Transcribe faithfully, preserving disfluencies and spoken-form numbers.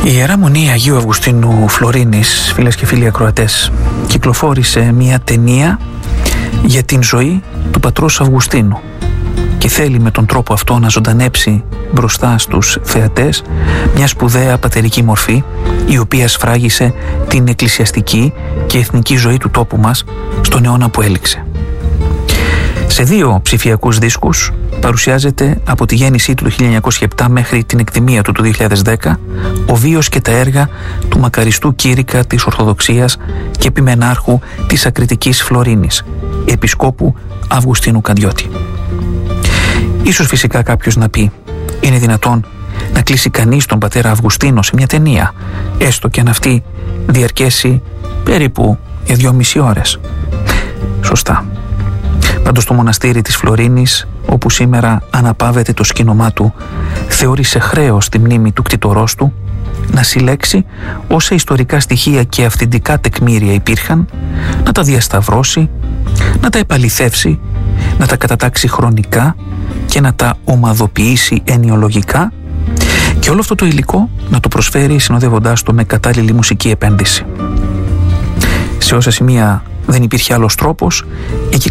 Η Ιερά Μονή Αγίου Αυγουστίνου Φλωρίνης, φίλες και φίλοι ακροατές, κυκλοφόρησε μια ταινία για την ζωή του πατρός Αυγουστίνου και θέλει με τον τρόπο αυτό να ζωντανέψει μπροστά στους θεατές μια σπουδαία πατερική μορφή, η οποία σφράγισε την εκκλησιαστική και εθνική ζωή του τόπου μας στον αιώνα που έληξε. Σε δύο ψηφιακούς δίσκους παρουσιάζεται από τη γέννησή του το χίλια εννιακόσια επτά μέχρι την εκδημία του το δύο χιλιάδες δέκα ο βίος και τα έργα του μακαριστού κήρυκα της Ορθοδοξίας και επιμενάρχου της Ακριτικής Φλωρίνης, επισκόπου Αυγουστίνου Καντιώτη. Ίσως φυσικά κάποιος να πει, είναι δυνατόν να κλείσει κανείς τον πατέρα Αυγουστίνο σε μια ταινία, έστω και αν αυτή διαρκέσει περίπου για δυόμιση ώρες? Σωστά. Πάντως το μοναστήρι της Φλωρίνης, όπου σήμερα αναπαύεται το σκήνομά του, θεώρησε χρέος τη μνήμη του κτητορός του να συλλέξει όσα ιστορικά στοιχεία και αυθεντικά τεκμήρια υπήρχαν, να τα διασταυρώσει, να τα επαληθεύσει, να τα κατατάξει χρονικά και να τα ομαδοποιήσει ενιολογικά, και όλο αυτό το υλικό να το προσφέρει συνοδεύοντάς το με κατάλληλη μουσική επένδυση. Σε όσα σημεία δεν υπήρχε άλλος τρόπος, εκεί